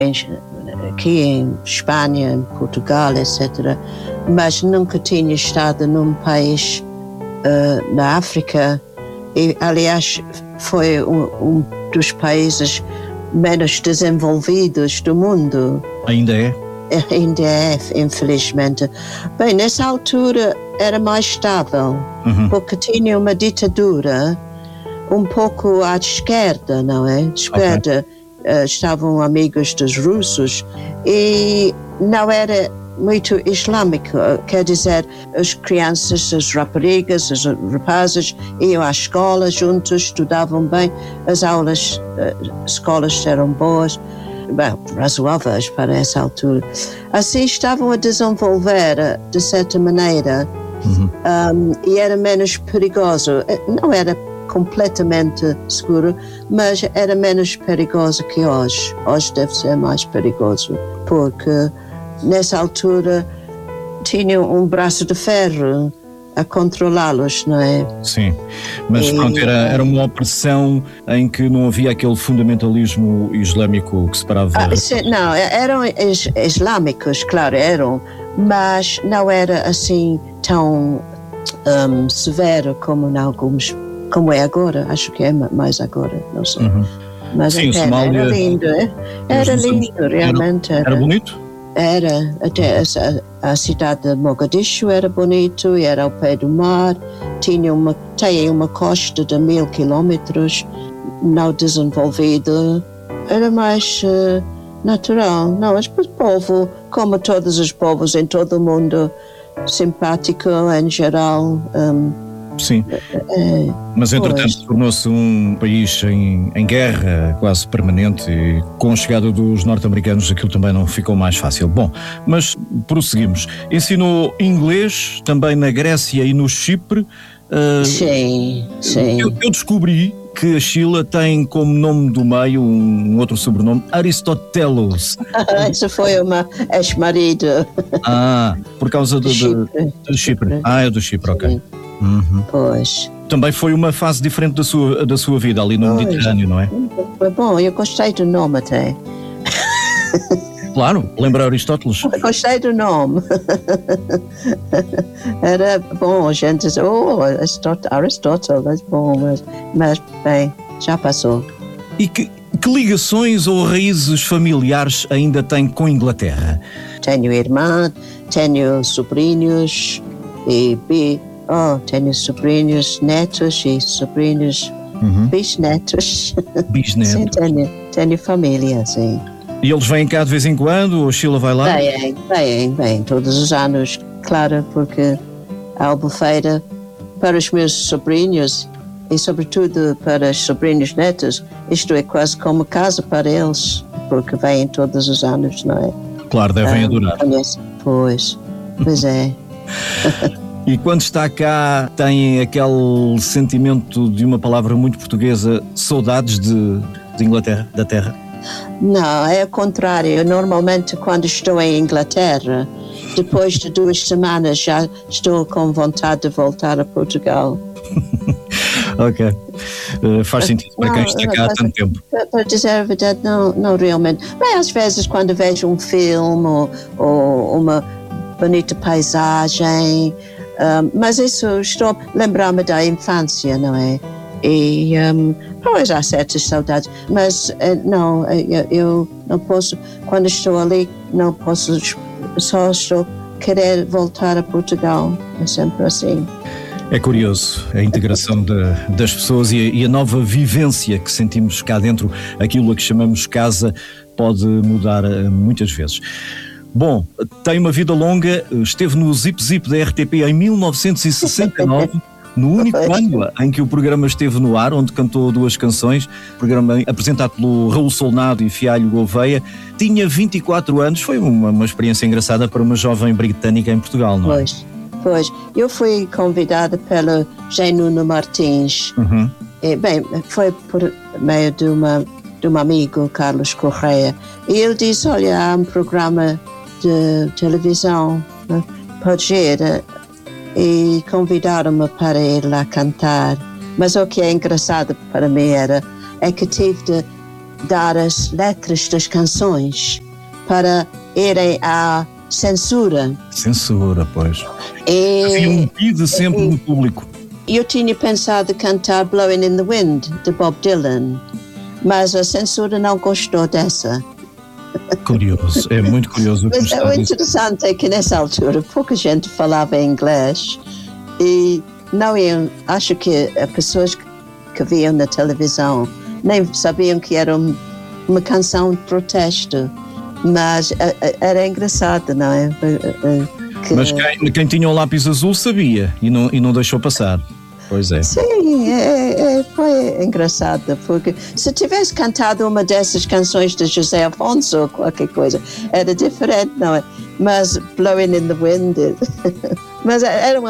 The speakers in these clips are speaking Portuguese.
aqui em Espanha, em Portugal, etc. Mas nunca tinha estado num país na África. E, aliás, foi um dos países menos desenvolvidos do mundo. Ainda é? Ainda é, infelizmente. Bem, nessa altura era mais estável, porque tinha uma ditadura um pouco à esquerda, não é? Esquerda, estavam amigos dos russos e não era muito islâmico, quer dizer, as crianças, as raparigas, os rapazes iam à escola juntos, estudavam bem, as escolas eram boas, bem, razoáveis para essa altura. Assim estavam a desenvolver, de certa maneira, e era menos perigoso. Não era completamente seguro, mas era menos perigoso que hoje. Hoje deve ser mais perigoso, porque nessa altura tinham um braço de ferro a controlá-los, não é? Sim, mas pronto, era uma opressão em que não havia aquele fundamentalismo islâmico que separava... Não, eram islâmicos, claro, eram, mas não era assim tão severo como em alguns, como é agora, acho que é mais agora, não sei. Mas sim, Somália, era lindo, era lindo, realmente. Era bonito? Era, até a cidade de Mogadishu era bonito, era ao pé do mar, tem uma costa de 1000 quilómetros, não desenvolvida, era mais natural. Não, mas o povo, como todos os povos em todo o mundo, simpático em geral. Sim, mas entretanto tornou-se um país em guerra quase permanente e com a chegada dos norte-americanos aquilo também não ficou mais fácil. Bom, mas prosseguimos. Ensinou inglês também na Grécia e no Chipre. Sim. Eu descobri que a Sheila tem como nome do meio um outro sobrenome, Aristotelos. Isso foi uma ex-marido. Por causa do Chipre. É do Chipre, ok. Pois. Também foi uma fase diferente da sua vida ali no Mediterrâneo, não é? Foi bom, eu gostei do nome até. Claro, lembra Aristóteles? Gostei do nome. Era bom, a gente diz, Aristóteles, bom, mas bem, já passou. E que ligações ou raízes familiares ainda tem com a Inglaterra? Tenho irmã, tenho sobrinhos tenho sobrinhos, netos e sobrinhos, bisnetos. Bisnetos. Sim, tenho família, sim. E eles vêm cá de vez em quando, ou a Sheila vai lá? Vêm, todos os anos, claro, porque a Albufeira, para os meus sobrinhos e sobretudo para os sobrinhos netos, isto é quase como casa para eles, porque vêm todos os anos, não é? Claro, devem adorar. Pois é. E quando está cá, tem aquele sentimento de uma palavra muito portuguesa, saudades de Inglaterra, da terra? Não, é o contrário. Eu, normalmente, quando estou em Inglaterra, depois de 2 semanas já estou com vontade de voltar a Portugal. Ok. Faz sentido para quem está cá há tanto tempo. Para dizer a verdade, não realmente. Mas às vezes quando vejo um filme ou uma bonita paisagem, mas isso estou a lembrar-me da infância, não é? E pois há certas saudades, mas não, eu não posso, quando estou ali, não posso, só estou a querer voltar a Portugal, é sempre assim. É curioso a integração das pessoas e a nova vivência que sentimos cá dentro, aquilo a que chamamos casa, pode mudar muitas vezes. Bom, tem uma vida longa, esteve no Zip Zip da RTP em 1969, no único ano em que o programa esteve no ar, onde cantou 2 canções, programa apresentado pelo Raul Solnado e Fialho Gouveia. Tinha 24 anos, foi uma experiência engraçada para uma jovem britânica em Portugal, não é? Pois, eu fui convidada pelo José Nuno Martins. E, bem, foi por meio de um amigo, Carlos Correia, e ele disse, olha, há um programa de televisão, pode ir, e convidaram-me para ir lá cantar. Mas o que é engraçado para mim é que tive de dar as letras das canções para irem à censura. Censura, pois. E, havia pedido sempre no público. Eu tinha pensado cantar Blowing in the Wind, de Bob Dylan, mas a censura não gostou dessa. Curioso, é muito curioso. Mas o interessante é que nessa altura pouca gente falava inglês e não iam, acho que as pessoas que viam na televisão nem sabiam que era uma canção de protesto, mas era engraçado, não é? Mas quem tinha o lápis azul sabia e não deixou passar. Pois é. Sim, foi engraçado, porque se tivesse cantado uma dessas canções de José Afonso ou qualquer coisa, era diferente, não é? Mas Blowing in the Wind, mas eram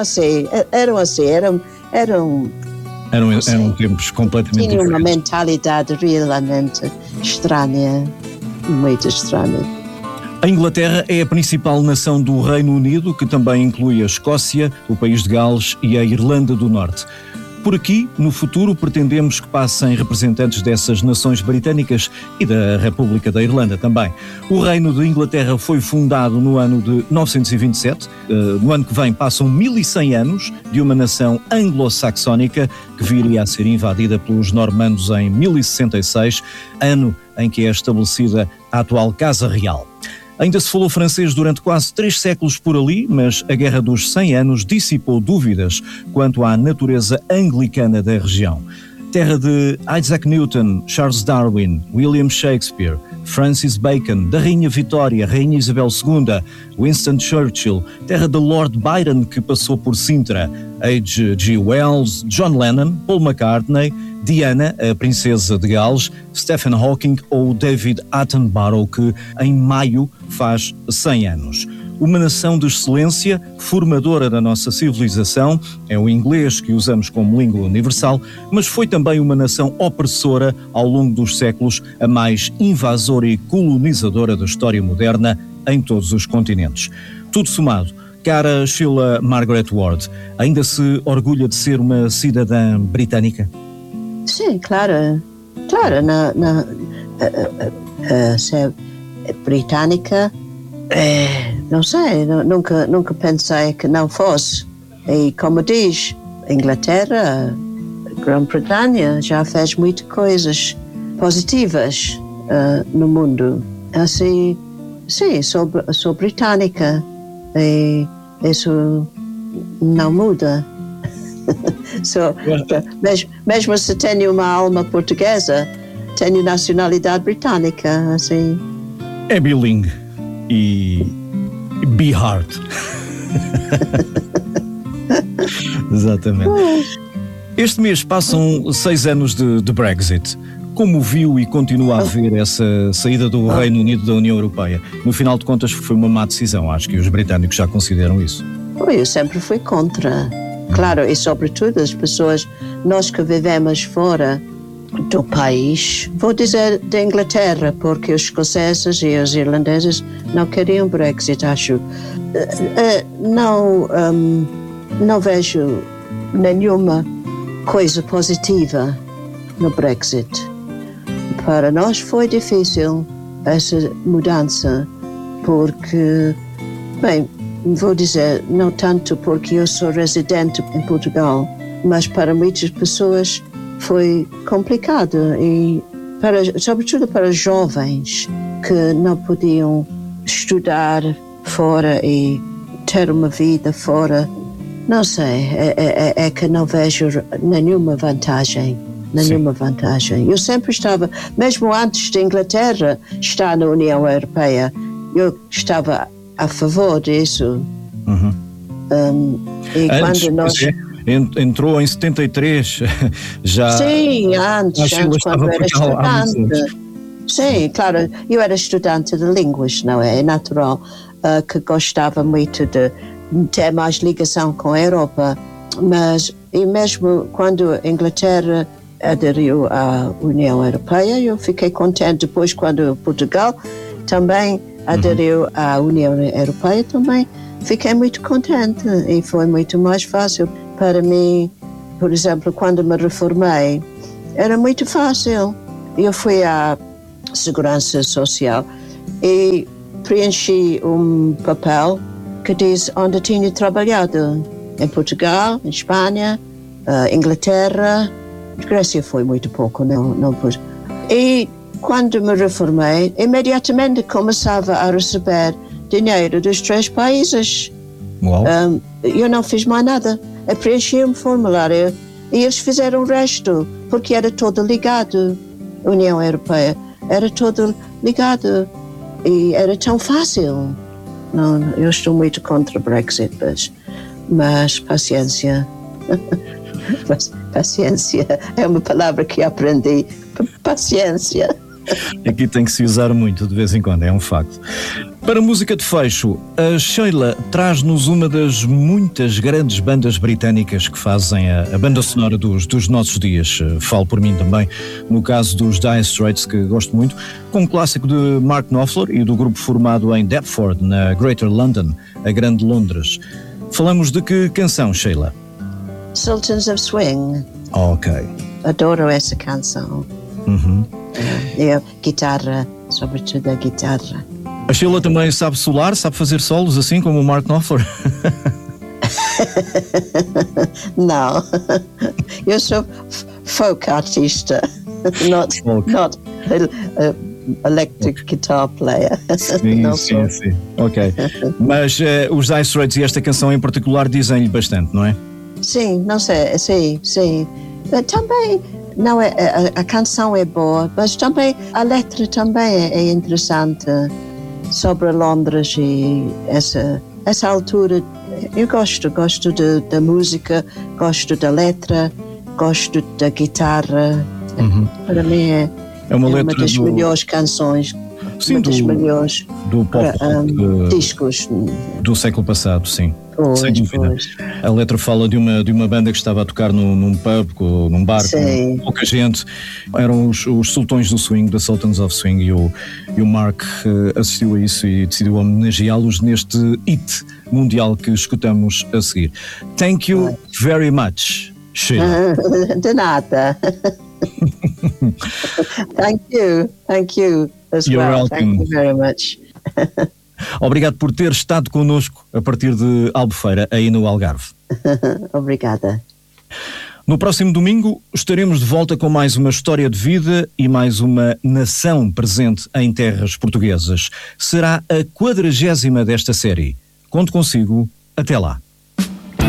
tempos completamente tinham diferentes. uma mentalidade realmente estranha, muito estranha. A Inglaterra é a principal nação do Reino Unido, que também inclui a Escócia, o País de Gales e a Irlanda do Norte. Por aqui, no futuro, pretendemos que passem representantes dessas nações britânicas e da República da Irlanda também. O Reino de Inglaterra foi fundado no ano de 927. No ano que vem passam 1100 anos de uma nação anglo-saxónica que viria a ser invadida pelos normandos em 1066, ano em que é estabelecida a atual Casa Real. Ainda se falou francês durante quase 3 séculos por ali, mas a Guerra dos 100 Anos dissipou dúvidas quanto à natureza anglicana da região. Terra de Isaac Newton, Charles Darwin, William Shakespeare, Francis Bacon, da Rainha Vitória, Rainha Isabel II, Winston Churchill, terra de Lord Byron, que passou por Sintra, H.G. Wells, John Lennon, Paul McCartney, Diana, a princesa de Gales, Stephen Hawking ou David Attenborough, que em maio faz 100 anos. Uma nação de excelência, formadora da nossa civilização, é o inglês que usamos como língua universal, mas foi também uma nação opressora ao longo dos séculos, a mais invasora e colonizadora da história moderna em todos os continentes. Tudo somado, cara Sheila Margaret Ward, ainda se orgulha de ser uma cidadã britânica? Sim, claro, ser britânica, não sei, nunca pensei que não fosse. E como diz, Inglaterra, Grã-Bretanha já fez muitas coisas positivas no mundo. Assim, sim, sou britânica e isso não muda. Mesmo se tenho uma alma portuguesa, tenho nacionalidade britânica, assim. É bilingue e be hard. Exatamente. Este mês passam 6 anos de Brexit. Como viu e continua a ver essa saída do Reino Unido da União Europeia? No final de contas foi uma má decisão, acho que os britânicos já consideram isso. Eu sempre fui contra. Claro, e sobretudo as pessoas, nós que vivemos fora do país, vou dizer da Inglaterra, porque os escoceses e os irlandeses não queriam Brexit, acho. Não vejo nenhuma coisa positiva no Brexit. Para nós foi difícil essa mudança, porque, bem, vou dizer, não tanto porque eu sou residente em Portugal, mas para muitas pessoas foi complicado, e sobretudo para jovens que não podiam estudar fora e ter uma vida fora. Não sei, é que não vejo nenhuma vantagem. Eu sempre estava, mesmo antes da Inglaterra estar na União Europeia, eu estava a favor disso. Uhum. E antes, quando nós... entrou em 73, já... Sim, antes quando era estudante. Sim, claro, eu era estudante de línguas, não é? É natural que gostava muito de ter mais ligação com a Europa, mas e mesmo quando a Inglaterra aderiu à União Europeia, eu fiquei contente. Depois, quando Portugal também aderiu à União Europeia, também fiquei muito contente e foi muito mais fácil para mim. Por exemplo, quando me reformei, era muito fácil. Eu fui à segurança social e preenchi papel que diz onde tinha trabalhado. Em Portugal, em Espanha, Inglaterra, Grécia foi muito pouco, não pus. E quando me reformei, imediatamente começava a receber dinheiro dos 3 países. Uau. Eu não fiz mais nada. Eu preenchi um formulário e eles fizeram o resto, porque era todo ligado. União Europeia era todo ligado e era tão fácil. Não, eu estou muito contra o Brexit, mas paciência. Paciência é uma palavra que aprendi. Paciência. Aqui tem que se usar muito de vez em quando, é um facto. Para a música de fecho, a Sheila traz-nos uma das muitas grandes bandas britânicas que fazem a banda sonora dos nossos dias. Falo por mim também, no caso dos Dire Straits, que gosto muito, com um clássico de Mark Knopfler e do grupo formado em Deptford, na Greater London, a Grande Londres. Falamos de que canção, Sheila? Sultans of Swing. Ok. Adoro essa canção. E a guitarra, sobretudo a guitarra. A Sheila também sabe solar, sabe fazer solos assim como o Mark Knopfler? Não, eu sou folk artista, not electric guitar player. Sim. Ok. Mas os Dire Straits e esta canção em particular dizem-lhe bastante, não é? Sim, não sei, sim. Também, não é, a canção é boa, mas também a letra também é interessante sobre Londres e essa altura. Eu gosto da música, gosto da letra, gosto da guitarra. Para mim é uma das melhores canções. Sim, do pop discos do século passado, sim. Sem dúvida. A letra fala de uma banda que estava a tocar num pub, num bar, com pouca gente. Eram os sultões do swing, da Sultans of Swing, e o Mark assistiu a isso e decidiu homenageá-los neste hit mundial que escutamos a seguir. Thank you very much, Sheila. De nada. Thank you as You're well. welcome. Thank you very much. Obrigado por ter estado connosco a partir de Albufeira, aí no Algarve. Obrigada. No próximo domingo estaremos de volta com mais uma história de vida e mais uma nação presente em terras portuguesas. Será a 40ª desta série. Conto consigo. Até lá.